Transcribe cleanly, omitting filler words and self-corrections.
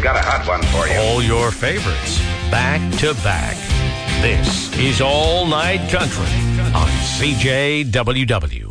got a hot one for you. All your favorites, back to back. This is All Night Country on CJWW.